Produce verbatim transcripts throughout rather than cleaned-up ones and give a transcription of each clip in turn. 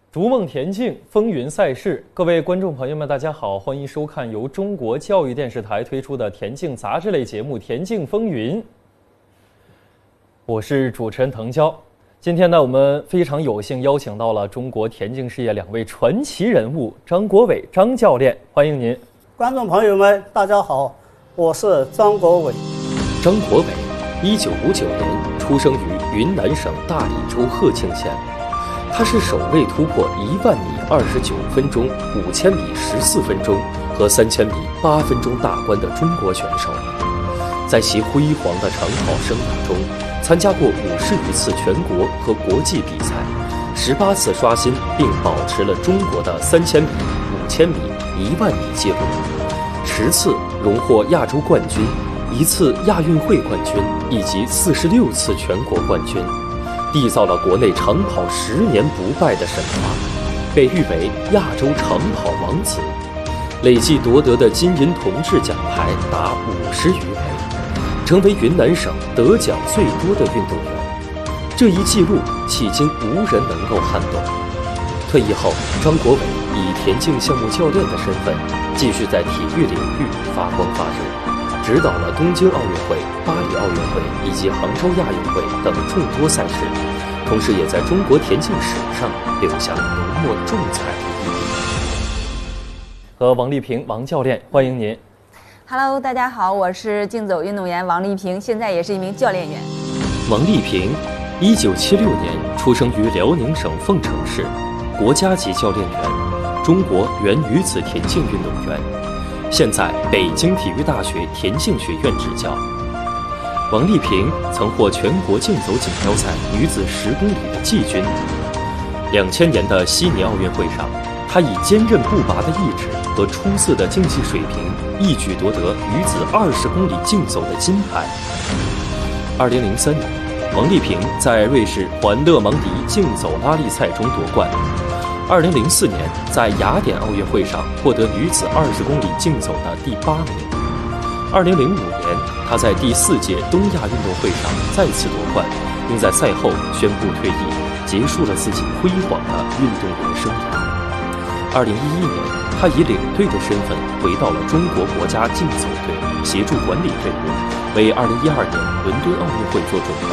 逐梦田径风云赛事，各位观众朋友们，大家好，欢迎收看由中国教育电视台推出的田径杂志类节目《田径风云》。我是主持人滕娇。今天呢，我们非常有幸邀请到了中国田径事业两位传奇人物张国伟张教练，欢迎您。 观众朋友们，大家好，我是张国伟。 张国伟，一九五九年出生于云南省大理州鹤庆县。他是首位突破一万米二十九分钟、五千米十四分钟和三千米八分钟大关的中国选手。在其辉煌的长跑生涯中，参加过五十余次全国和国际比赛，十八次刷新并保持了中国的三千米、五千米、一万米纪录，十次荣获亚洲冠军，一次亚运会冠军，以及四十六次全国冠军。缔造了国内长跑十年不败的神话，被誉为亚洲长跑王子，累计夺得的金银铜质奖牌达五十余枚，成为云南省得奖最多的运动员。这一纪录迄今无人能够撼动。退役后，张国伟以田径项目教练的身份，继续在体育领域发光发热。指导了东京奥运会、巴黎奥运会以及杭州亚运会等众多赛事，同时也在中国田径史上留下了浓墨重彩的一笔。 和王丽萍王教练，欢迎您。 Hello， 大家好，我是竞走运动员王丽萍，现在也是一名教练员。 王丽萍，一九七六年出生于辽宁省凤城市，国家级教练员，中国原女子田径运动员。现在北京体育大学田径学院执教。王丽萍曾获全国竞走锦标赛女子十公里的季军。两千年的悉尼奥运会上，她以坚韧不拔的意志和出色的竞技水平，一举夺得女子二十公里竞走的金牌。二零零三年，王丽萍在瑞士环勒芒迪竞走拉力赛中夺冠。二零零四年，在雅典奥运会上获得女子二十公里竞走的第八名。二零零五年，她在第四届东亚运动会上再次夺冠，并在赛后宣布退役，结束了自己辉煌的运动员生涯。二零一一年，她以领队的身份回到了中国国家竞走队，协助管理队伍，为二零一二年伦敦奥运会做准备。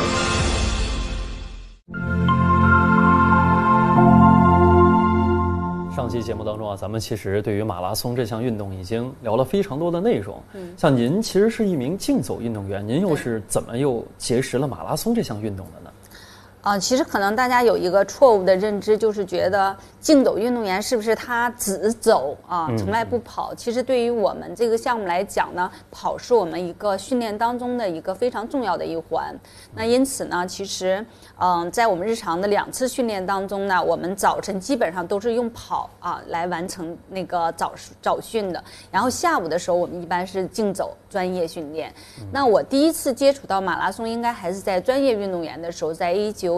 上期节目当中啊，咱们其实对于马拉松这项运动已经聊了非常多的内容。嗯，像您其实是一名竞走运动员，您又是怎么又结识了马拉松这项运动的呢？ 啊、呃，其实可能大家有一个错误的认知，就是觉得竞走运动员是不是他只走啊，从来不跑？嗯、其实对于我们这个项目来讲呢，跑是我们一个训练当中的一个非常重要的一环。那因此呢，其实嗯、呃，在我们日常的两次训练当中呢，我们早晨基本上都是用跑啊来完成那个早早训的，然后下午的时候我们一般是竞走专业训练。嗯、那我第一次接触到马拉松，应该还是在专业运动员的时候，在一九